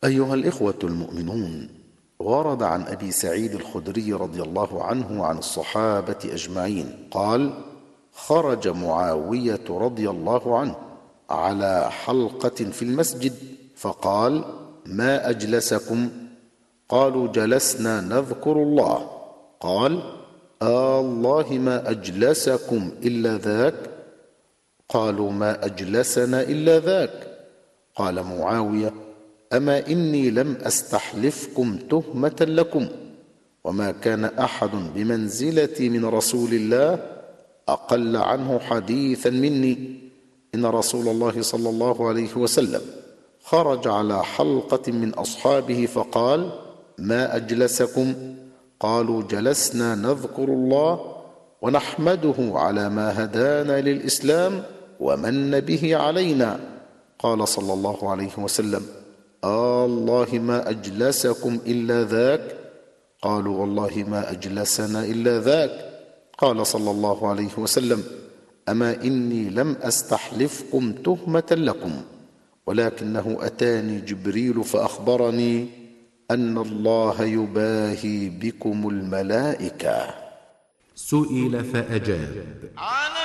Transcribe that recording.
أيها الإخوة المؤمنون، ورد عن أبي سعيد الخدري رضي الله عنه عن الصحابة أجمعين قال: خرج معاوية رضي الله عنه على حلقة في المسجد فقال: ما أجلسكم؟ قالوا: جلسنا نذكر الله. قال: الله ما أجلسكم إلا ذاك؟ قالوا: ما أجلسنا إلا ذاك. قال معاوية: أما إني لم أستحلفكم تهمة لكم، وما كان أحد بمنزلتي من رسول الله أقل عنه حديثا مني. إن رسول الله صلى الله عليه وسلم خرج على حلقة من أصحابه فقال: ما أجلسكم؟ قالوا: جلسنا نذكر الله ونحمده على ما هدانا للإسلام ومن به علينا. قال صلى الله عليه وسلم: الله ما أجلسكم إلا ذاك. قالوا: والله ما أجلسنا إلا ذاك. قال صلى الله عليه وسلم: أما إني لم أستحلفكم تهمة لكم، ولكنه أتاني جبريل فأخبرني أن الله يباهي بكم الملائكة. سئل فأجاب: